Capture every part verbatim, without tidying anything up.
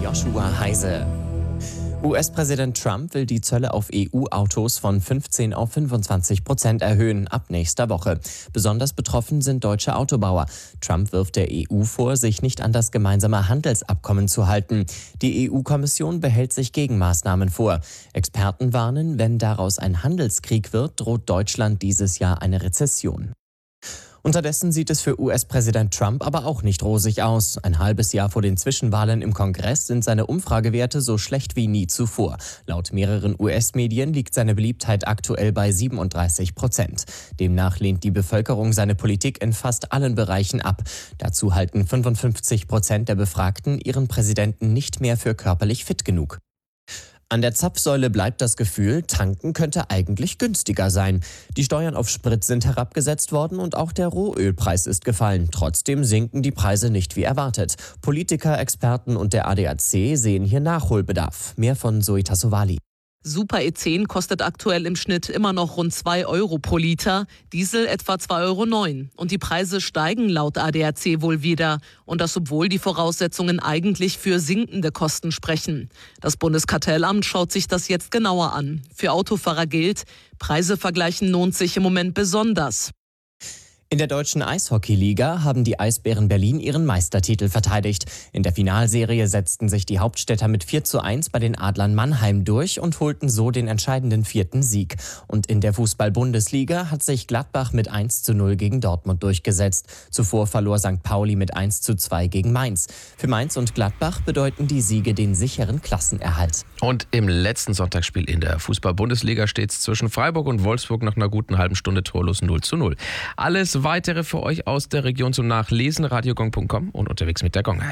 Joshua Heise. U S-Präsident Trump will die Zölle auf E U-Autos von fünfzehn auf fünfundzwanzig Prozent erhöhen ab nächster Woche. Besonders betroffen sind deutsche Autobauer. Trump wirft der E U vor, sich nicht an das gemeinsame Handelsabkommen zu halten. Die E U-Kommission behält sich Gegenmaßnahmen vor. Experten warnen, wenn daraus ein Handelskrieg wird, droht Deutschland dieses Jahr eine Rezession. Unterdessen sieht es für U S-Präsident Trump aber auch nicht rosig aus. Ein halbes Jahr vor den Zwischenwahlen im Kongress sind seine Umfragewerte so schlecht wie nie zuvor. Laut mehreren U S-Medien liegt seine Beliebtheit aktuell bei siebenunddreißig Prozent. Demnach lehnt die Bevölkerung seine Politik in fast allen Bereichen ab. Dazu halten fünfundfünfzig Prozent der Befragten ihren Präsidenten nicht mehr für körperlich fit genug. An der Zapfsäule bleibt das Gefühl, tanken könnte eigentlich günstiger sein. Die Steuern auf Sprit sind herabgesetzt worden und auch der Rohölpreis ist gefallen. Trotzdem sinken die Preise nicht wie erwartet. Politiker, Experten und der A D A C sehen hier Nachholbedarf. Mehr von Zoe Tassovali. Super E zehn kostet aktuell im Schnitt immer noch rund zwei Euro pro Liter, Diesel etwa zwei Euro neun. Und die Preise steigen laut A D A C wohl wieder. Und das, obwohl die Voraussetzungen eigentlich für sinkende Kosten sprechen. Das Bundeskartellamt schaut sich das jetzt genauer an. Für Autofahrer gilt, Preise vergleichen lohnt sich im Moment besonders. In der deutschen Eishockeyliga haben die Eisbären Berlin ihren Meistertitel verteidigt. In der Finalserie setzten sich die Hauptstädter mit vier zu eins bei den Adlern Mannheim durch und holten so den entscheidenden vierten Sieg. Und in der Fußball-Bundesliga hat sich Gladbach mit eins zu null gegen Dortmund durchgesetzt. Zuvor verlor Sankt Pauli mit eins zu zwei gegen Mainz. Für Mainz und Gladbach bedeuten die Siege den sicheren Klassenerhalt. Und im letzten Sonntagsspiel in der Fußball-Bundesliga steht es zwischen Freiburg und Wolfsburg nach einer guten halben Stunde torlos null zu null. Alles Weitere für euch aus der Region zum Nachlesen, radiogong punkt com und unterwegs mit der Gong-App.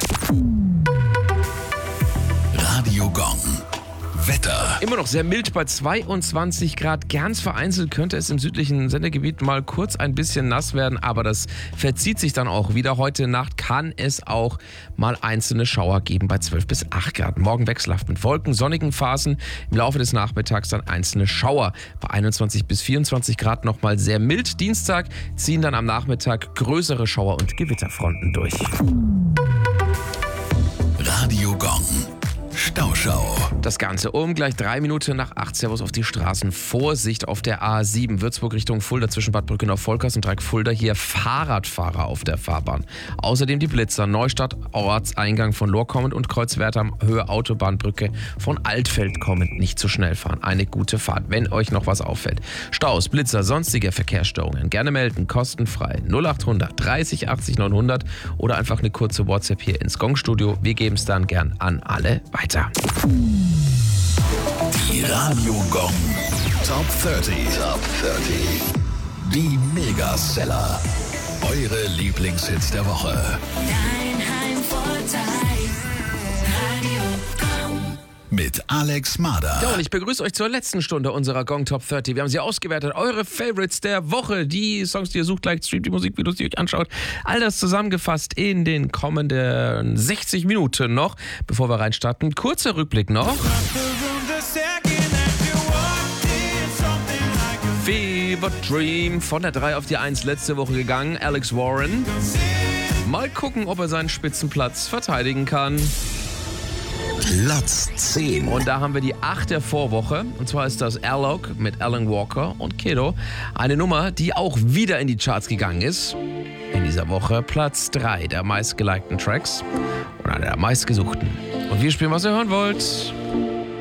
Radio Gong. Wetter. Immer noch sehr mild bei zweiundzwanzig Grad. Ganz vereinzelt könnte es im südlichen Sendegebiet mal kurz ein bisschen nass werden, aber das verzieht sich dann auch wieder. Heute Nacht kann es auch mal einzelne Schauer geben bei zwölf bis acht Grad. Morgen wechselhaft mit Wolken, sonnigen Phasen. Im Laufe des Nachmittags dann einzelne Schauer. Bei einundzwanzig bis vierundzwanzig Grad nochmal sehr mild. Dienstag ziehen dann am Nachmittag größere Schauer und Gewitterfronten durch. Radio Gong. Stauschau. Das Ganze um gleich drei Minuten nach acht. Servus auf die Straßen. Vorsicht auf der A sieben. Würzburg Richtung Fulda zwischen Bad Brückenau-Volkers und Dreieck Fulda. Hier Fahrradfahrer auf der Fahrbahn. Außerdem die Blitzer. Neustadt, Ortseingang von Lohr kommend und Kreuzwerder Höhe Autobahnbrücke von Altfeld kommend. Nicht zu schnell fahren. Eine gute Fahrt, wenn euch noch was auffällt. Staus, Blitzer, sonstige Verkehrsstörungen. Gerne melden. Kostenfrei. null achthundert dreißig achtzig neunhundert oder einfach eine kurze WhatsApp hier ins Gong-Studio. Wir geben es dann gern an alle weiter. Die Radio Gong Top dreißig. Top dreißig. Die Megaseller. Eure Lieblingshits der Woche. Dein Heimvorteil. Radio Gong. Mit Alex Mader. Ja, und ich begrüße euch zur letzten Stunde unserer Gong Top dreißig. Wir haben sie ausgewertet. Eure Favorites der Woche. Die Songs, die ihr sucht, liked, streamt, die Musikvideos, die ihr euch anschaut. All das zusammengefasst in den kommenden sechzig Minuten noch. Bevor wir reinstarten, kurzer Rückblick noch. Fever Dream von der drei auf die eins letzte Woche gegangen. Alex Warren. Mal gucken, ob er seinen Spitzenplatz verteidigen kann. Platz zehn. Und da haben wir die acht der Vorwoche. Und zwar ist das Airlock mit Alan Walker und Kiddo. Eine Nummer, die auch wieder in die Charts gegangen ist. In dieser Woche Platz drei der meistgelikten Tracks und einer der meistgesuchten. Und wir spielen, was ihr hören wollt.